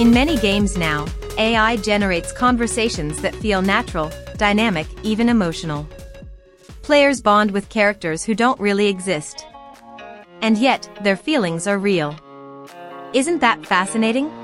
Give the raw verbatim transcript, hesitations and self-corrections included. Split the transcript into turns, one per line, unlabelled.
In many games now, A I generates conversations that feel natural, dynamic, even emotional. Players bond with characters who don't really exist. And yet, their feelings are real. Isn't that fascinating?